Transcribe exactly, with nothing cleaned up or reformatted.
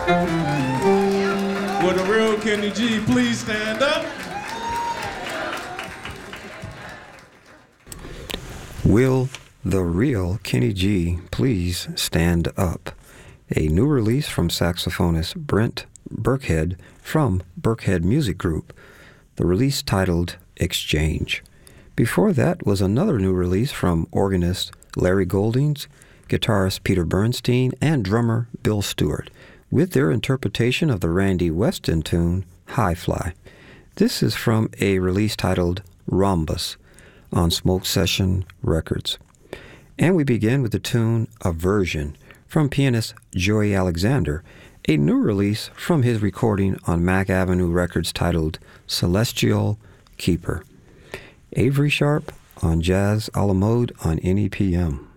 Would the real Kenny G please stand up? Will the real Kenny G please stand up? A new release from saxophonist Brent Burkhead from Burkhead Music Group. The release titled Exchange. Before that was another new release from organist Larry Goldings, guitarist Peter Bernstein, and drummer Bill Stewart, with their interpretation of the Randy Weston tune, High Fly. This is from a release titled Rhombus on Smoke Session Records. And we begin with the tune Aversion from pianist Joey Alexander, a new release from his recording on Mack Avenue Records titled Celestial Keeper. Avery Sharp on Jazz a la Mode on N E P M.